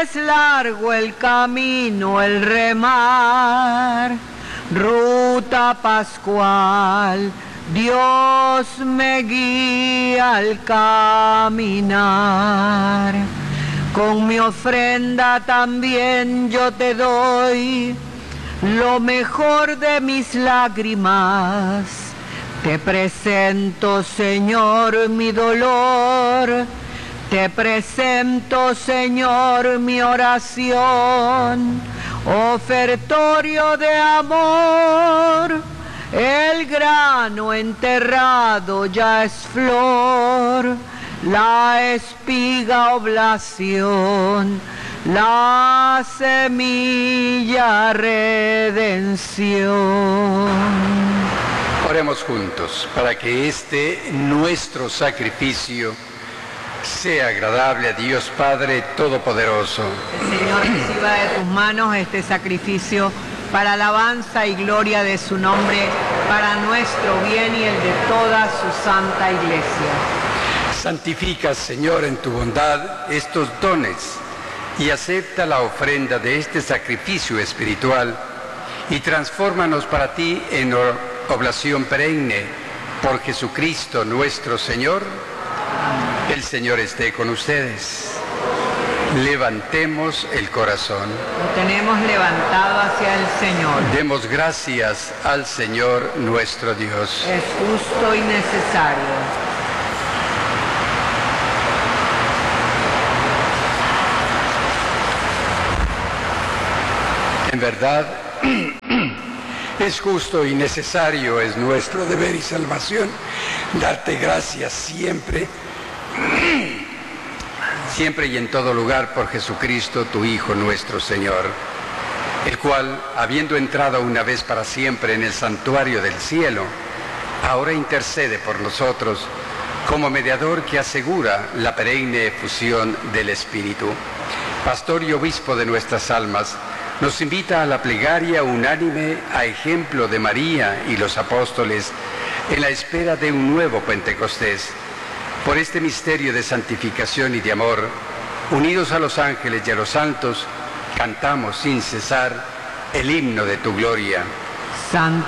es largo el camino, el remar, ruta pascual, Dios me guía al caminar. Con mi ofrenda también yo te doy lo mejor de mis lágrimas. Te presento, Señor, mi dolor. Te presento, Señor, mi oración. Ofertorio de amor. El grano enterrado ya es flor. La espiga oblación. La semilla redención. Oremos juntos para que este nuestro sacrificio sea agradable a Dios Padre Todopoderoso. El Señor reciba de tus manos este sacrificio para alabanza y gloria de su nombre, para nuestro bien y el de toda su santa Iglesia. Santifica, Señor, en tu bondad estos dones y acepta la ofrenda de este sacrificio espiritual y transfórmanos para ti en oblación perenne por Jesucristo nuestro Señor. El Señor esté con ustedes. Levantemos el corazón. Lo tenemos levantado hacia el Señor. Demos gracias al Señor nuestro Dios. Es justo y necesario. En verdad, es justo y necesario, es nuestro deber y salvación, darte gracias siempre, siempre y en todo lugar por Jesucristo, tu Hijo nuestro Señor, el cual, habiendo entrado una vez para siempre en el santuario del cielo, ahora intercede por nosotros como mediador que asegura la perenne efusión del Espíritu. Pastor y obispo de nuestras almas, nos invita a la plegaria unánime a ejemplo de María y los apóstoles en la espera de un nuevo Pentecostés. Por este misterio de santificación y de amor, unidos a los ángeles y a los santos, cantamos sin cesar el himno de tu gloria. Santo